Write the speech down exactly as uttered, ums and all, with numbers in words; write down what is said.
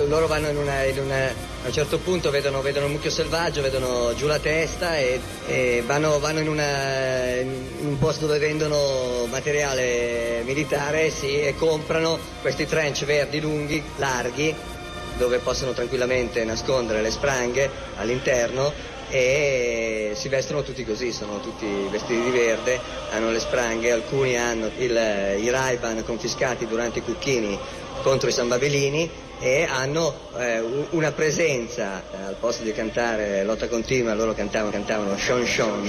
loro vanno in una, in una, a un certo punto vedono, vedono un mucchio selvaggio, vedono giù la testa e, e vanno, vanno in, una, in un posto dove vendono materiale militare, sì, e comprano questi trench verdi lunghi, larghi, dove possono tranquillamente nascondere le spranghe all'interno, e si vestono tutti così, sono tutti vestiti di verde, hanno le spranghe, alcuni hanno il, i Ray-Ban confiscati durante i cucchini contro i San Babelini e hanno eh, una presenza, eh, al posto di cantare Lotta Continua loro cantavano, cantavano Shon Shon,